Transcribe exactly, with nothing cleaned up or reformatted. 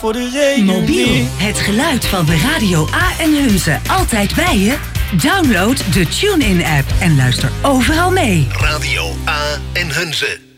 Voor de regen. Mobiel, het geluid van de Radio A en Hunze. Altijd bij je? Download de TuneIn-app en luister overal mee. Radio A en Hunze.